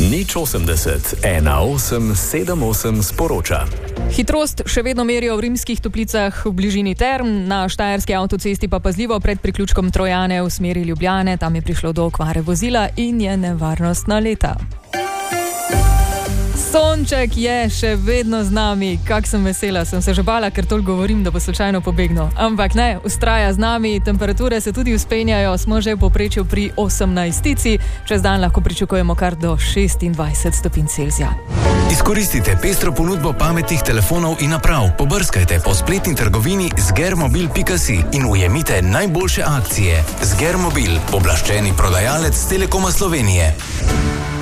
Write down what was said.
080 1878 sporoča. Hitrost še vedno merijo v Rimskih Toplicah v bližini Term, na štajerski avtocesti pa pazljivo pred priključkom Trojane v smeri Ljubljane. Tam je prišlo do okvare vozila in je nevarnostna leta. Sonček je še vedno z nami. Kak sem vesela, sem se že bala, ker toliko govorim, da bo slučajno pobegnil. Ampak ne, ustraja z nami, temperature se tudi vzpenjajo, smo že v povprečju pri 18. Čez dan lahko pričakujemo kar do 26 stopinj Celzija. Izkoristite pestro ponudbo pametnih telefonov in naprav. Pobrskajte po spletni trgovini zgermobil.si in ujemite najboljše akcije. Zgermobil, pooblaščeni prodajalec Telekoma Slovenije.